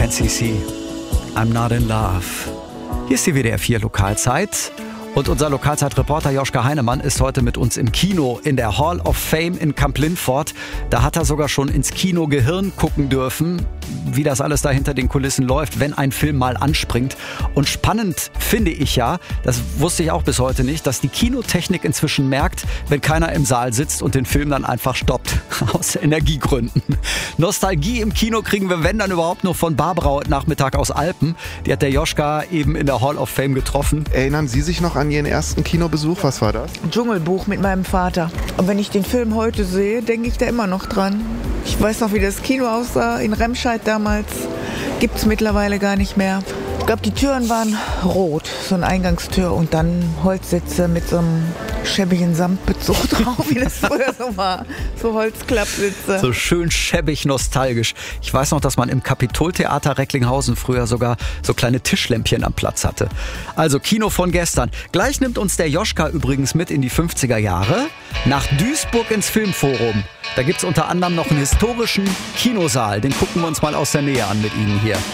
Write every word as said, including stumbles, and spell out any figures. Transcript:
N C C, I'm not in love. Hier ist die W D R vier Lokalzeit. Und unser Lokalzeitreporter Joschka Heinemann ist heute mit uns im Kino in der Hall of Fame in Kamp-Lintfort. Da hat er sogar schon ins Kino Gehirn gucken dürfen, wie das alles da hinter den Kulissen läuft, wenn ein Film mal anspringt. Und spannend finde ich ja, das wusste ich auch bis heute nicht, dass die Kinotechnik inzwischen merkt, wenn keiner im Saal sitzt und den Film dann einfach stoppt. Aus Energiegründen. Nostalgie im Kino kriegen wir, wenn dann überhaupt, nur von Barbara heute Nachmittag aus Alpen. Die hat der Joschka eben in der Hall of Fame getroffen. Erinnern Sie sich noch an Ihren ersten Kinobesuch? Was war das? Dschungelbuch mit meinem Vater. Und wenn ich den Film heute sehe, denke ich da immer noch dran. Ich weiß noch, wie das Kino aussah in Remscheid damals. Gibt es mittlerweile gar nicht mehr. Ich glaube, die Türen waren rot, so eine Eingangstür und dann Holzsitze mit so einem schäbigen Samtbezug drauf, wie das früher so war. So Holzklappsitze. So schön schäbig nostalgisch. Ich weiß noch, dass man im Kapitoltheater Recklinghausen früher sogar so kleine Tischlämpchen am Platz hatte. Also Kino von gestern. Gleich nimmt uns der Joschka übrigens mit in die fünfziger Jahre nach Duisburg ins Filmforum. Da gibt es unter anderem noch einen historischen Kinosaal. Den gucken wir uns mal aus der Nähe an mit Ihnen hier.